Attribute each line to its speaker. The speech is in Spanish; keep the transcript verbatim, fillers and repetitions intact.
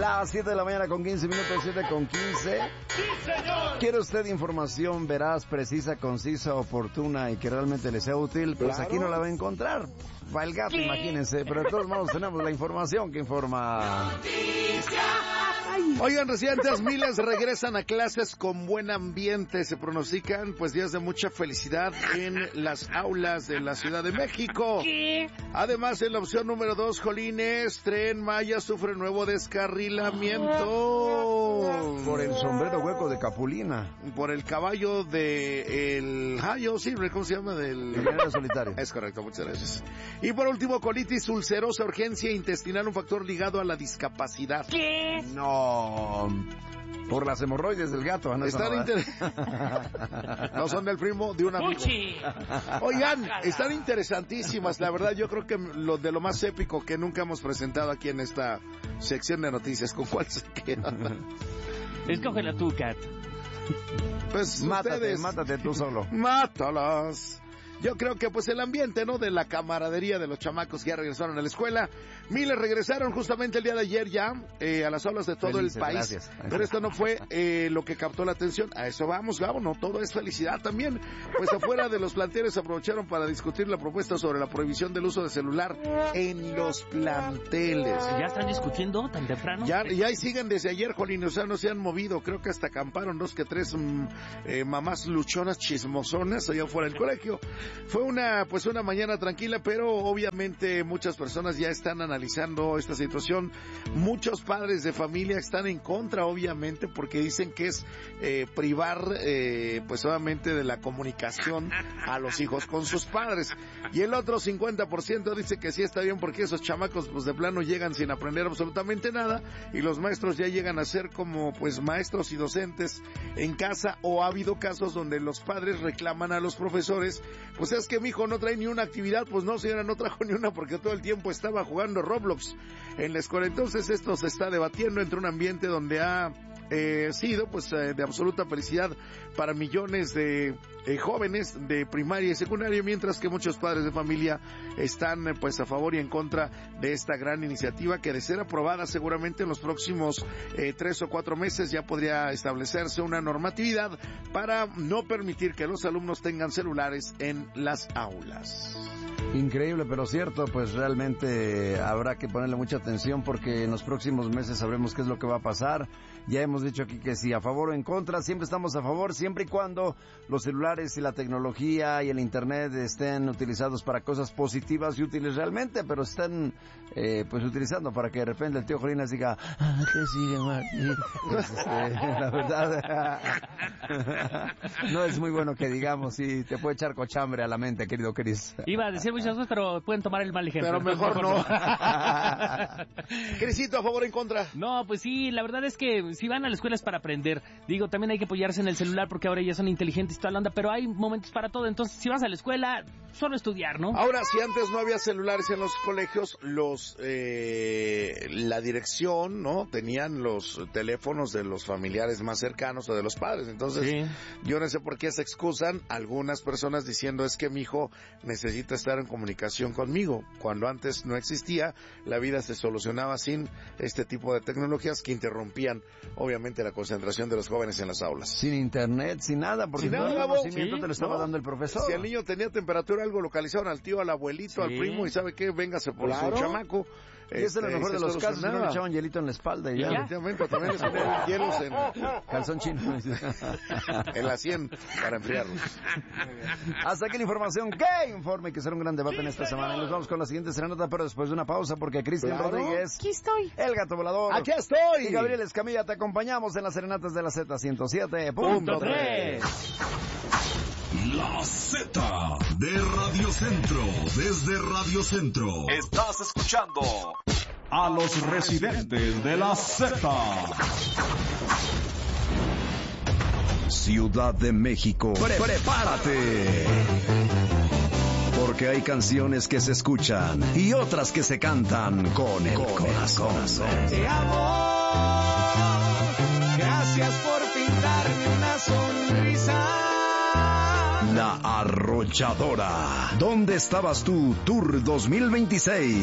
Speaker 1: Las siete de la mañana con quince minutos, siete con quince.
Speaker 2: ¡Sí, señor!
Speaker 1: ¿Quiere usted información veraz, precisa, concisa, oportuna y que realmente le sea útil? Pues
Speaker 3: Claro.
Speaker 1: aquí no la va a encontrar. Va el gato,
Speaker 2: ¿Qué?
Speaker 1: imagínense. Pero de todos modos tenemos la información que informa.
Speaker 3: Oigan, residentes, miles regresan a clases con buen ambiente. Se pronostican pues días de mucha felicidad en las aulas de la Ciudad de México.
Speaker 2: ¿Qué?
Speaker 3: Además, en la opción número dos, Jolines, Tren Maya sufre nuevo descarrilamiento.
Speaker 1: Por el sombrero hueco de Capulina.
Speaker 3: Por el caballo de el Hayo, sí, ¿cómo se llama? Del
Speaker 1: El llanero solitario.
Speaker 3: Es correcto, muchas gracias. Y por último, colitis ulcerosa, urgencia intestinal, un factor ligado a la discapacidad.
Speaker 2: ¿Qué?
Speaker 1: No. Por las hemorroides del gato. No,
Speaker 3: Están
Speaker 1: no,
Speaker 3: inter... no son del primo de un amigo.
Speaker 2: ¡Puchi!
Speaker 3: Oigan, están interesantísimas, la verdad. Yo creo que lo de lo más épico que nunca hemos presentado aquí en esta sección de noticias. ¿Con cuál se quedan?
Speaker 2: Escógela tú, Kat.
Speaker 3: Pues
Speaker 1: mátate,
Speaker 3: ustedes...
Speaker 1: mátate tú solo.
Speaker 3: Mátalas. Yo creo que pues el ambiente, ¿no? De la camaradería de los chamacos que ya regresaron a la escuela. Miles regresaron justamente el día de ayer ya eh, a las aulas de todo
Speaker 1: Felices,
Speaker 3: el país.
Speaker 1: gracias.
Speaker 3: Pero esto no fue eh, lo que captó la atención. A eso vamos, vamos, no todo es felicidad también. Pues afuera de los planteles aprovecharon para discutir la propuesta sobre la prohibición del uso de celular en los planteles.
Speaker 2: ¿Ya están discutiendo tan temprano?
Speaker 3: Ya, y ahí siguen desde ayer, Jolín, o sea, no se han movido. Creo que hasta acamparon dos que tres mm, eh, mamás luchonas chismosonas allá afuera del colegio. Fue una, pues una mañana tranquila, pero obviamente muchas personas ya están analizando esta situación. Muchos padres de familia están en contra, obviamente, porque dicen que es eh, privar, eh, pues obviamente de la comunicación a los hijos con sus padres. Y el otro cincuenta por ciento dice que sí está bien porque esos chamacos, pues de plano llegan sin aprender absolutamente nada y los maestros ya llegan a ser como, pues maestros y docentes en casa, o ha habido casos donde los padres reclaman a los profesores, pues es que mi hijo no trae ni una actividad. Pues no, señora, no trajo ni una porque todo el tiempo estaba jugando Roblox en la escuela. Entonces esto se está debatiendo entre un ambiente donde ha eh, sido pues eh, de absoluta felicidad para millones de eh, jóvenes de primaria y secundaria, mientras que muchos padres de familia están eh, pues a favor y en contra de esta gran iniciativa que, de ser aprobada seguramente en los próximos eh, tres o cuatro meses, ya podría establecerse una normatividad para no permitir que los alumnos tengan celulares en las aulas.
Speaker 1: Increíble, pero cierto, pues realmente habrá que ponerle mucha atención porque en los próximos meses sabremos qué es lo que va a pasar. Ya hemos dicho aquí que si a favor o en contra, siempre estamos a favor, siempre y cuando los celulares y la tecnología y el internet estén utilizados para cosas positivas y útiles realmente, pero están eh, pues utilizando para que de repente el tío Jolinas diga, ah, ¿qué sigue, Martín? Pues, este, la verdad no es muy bueno que digamos, y te puede echar cochambre a la mente, querido Cris.
Speaker 2: Iba a decir muchas cosas, pero pueden tomar el mal ejemplo.
Speaker 3: Pero mejor no. Crisito, ¿a favor o en contra?
Speaker 2: No, pues sí, la verdad es que si van a la escuela es para aprender. Digo, también hay que apoyarse en el celular porque ahora ya son inteligentes y toda la onda, pero hay momentos para todo. Entonces, si vas a la escuela, solo estudiar, ¿no?
Speaker 3: Ahora, si antes no había celulares en los colegios, los eh, la dirección, ¿no? Tenían los teléfonos de los familiares más cercanos o de los padres. Entonces, sí. Yo no sé por qué se excusan algunas personas diciendo es que mi hijo necesita estar en comunicación conmigo. Cuando antes no existía, la vida se solucionaba sin este tipo de tecnologías que interrumpían, obviamente, la concentración de los jóvenes en las aulas.
Speaker 1: Sin internet, sin nada, porque
Speaker 3: sin
Speaker 1: todo
Speaker 3: nada,
Speaker 1: el conocimiento
Speaker 3: sí,
Speaker 1: te lo estaba
Speaker 3: ¿no?
Speaker 1: dando el profesor.
Speaker 3: Si el niño tenía temperatura, algo localizaban al tío, al abuelito, sí. al primo, y ¿sabe qué? Véngase por
Speaker 1: claro.
Speaker 3: su chamaco.
Speaker 1: Y este, es lo mejor de los casos, no le echaban hielito en la espalda y ya.
Speaker 3: Efectivamente, también les ponían hielos en...
Speaker 1: calzón chino.
Speaker 3: en la sien, para enfriarlos.
Speaker 1: Hasta aquí la información. ¿Qué informe? Que será un gran debate sí, en esta señor. semana. Y nos vamos con la siguiente serenata, pero después de una pausa, porque Cristian
Speaker 3: claro.
Speaker 1: Rodríguez...
Speaker 2: Aquí estoy.
Speaker 1: El Gato Volador.
Speaker 3: Aquí estoy.
Speaker 1: Y Gabriel Escamilla, te acompañamos en las serenatas de la Z ciento siete punto tres.
Speaker 4: La Z de Radio Centro, desde Radio Centro.
Speaker 5: Estás escuchando
Speaker 4: a los residentes de la Z.
Speaker 5: Ciudad de México.
Speaker 1: Pre- prepárate.
Speaker 5: Porque hay canciones que se escuchan y otras que se cantan con el con corazón. corazón.
Speaker 6: Te amo. Gracias por pintarme una sonrisa.
Speaker 5: La Arrolladora. ¿Dónde estabas tú, Tour dos mil veintiséis?